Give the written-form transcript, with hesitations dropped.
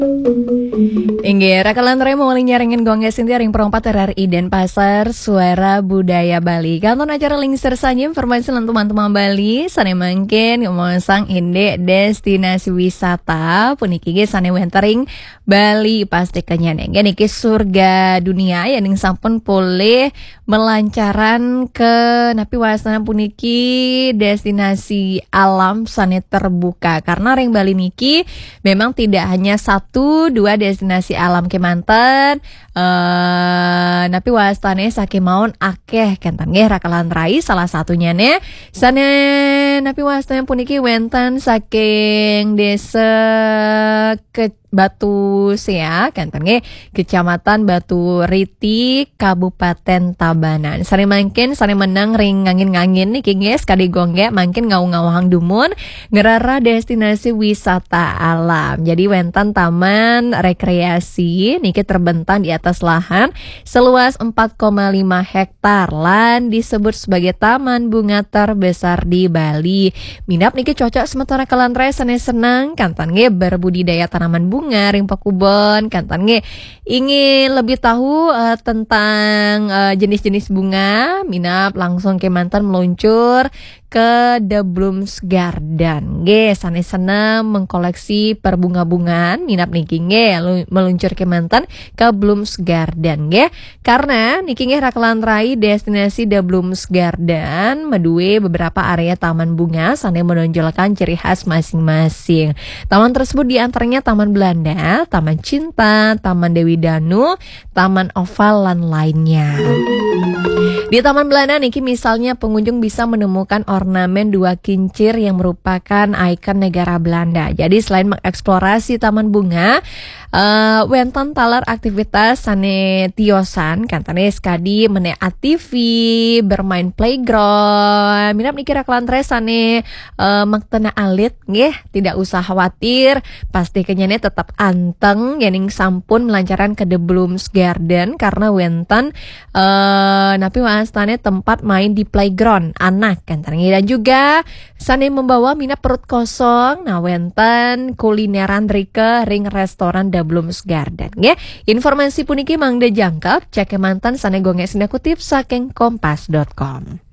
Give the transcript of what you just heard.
Inggih, rakalan remo maling nyaringin gongnya Sintia ring perompat RRI Denpasar Suara Budaya Bali. Kanton acara lingser saja informasi lan teman-teman Bali sane mangkin ngomong inde destinasi wisata puniki ge sane wentering Bali pasti kenyane. Niki surga dunia ya ning sampun boleh melancaran ke napi wasana puniki destinasi alam sane terbuka karena ring Bali niki memang tidak hanya satu dua destinasi alam kemanten napi wastane sakemaun akeh kenten nggih rakalan rai salah satunya ne sane napi wastane puniki wenten saking desa ke Batu Sea kenten nggih Kecamatan Batu Riti Kabupaten Tabanan. Sare mangkin sare menang ring ngangin-ngangin niki guys kadi gongge mangkin ngau-ngawang dumun ngerara destinasi wisata alam. Jadi wenten taman rekreasi niki terbentang di atas lahan seluas 4,5 hektar lan disebut sebagai taman bunga terbesar di Bali. Minap niki cocok sementara kelantre sane senang kantan nge berbudidaya tanaman bunga ring pakubon kantan nge ingin lebih tahu tentang jenis-jenis bunga minap langsung ke mantan meluncur ke The Blooms Garden. Nge sane senang mengkoleksi perbunga-bungaan minap niki nge meluncur ke mantan ke Blooms Garden nge karena niki nge rakalan rai destinasi The Blooms Garden medue beberapa area taman bunga sane menonjolkan ciri khas masing-masing. Taman tersebut diantaranya Taman Belanda, Taman Cinta, Taman Dewi Danu, Taman Oval dan lainnya. Di Taman Belanda niki misalnya pengunjung bisa menemukan ornamen dua kincir yang merupakan ikon negara Belanda. Jadi selain mengeksplorasi taman bunga, wenten talar aktivitas sane tiosan kantane skadi mene ATV, bermain playground. Minap niki rakalan sane maktena alit nggih, tidak usah khawatir, pasti kenyane tetap anteng yening sampun melancaran ke The Blooms Garden karena wenten napi wastane tempat main di playground anak kantane dan juga sane membawa minat perut kosong nah wenten kulineran rike ring restoran The Blooms Garden nggih. Informasi puniki mangde jangkep cek mantan sane gonge sina kutip saking kompas.com.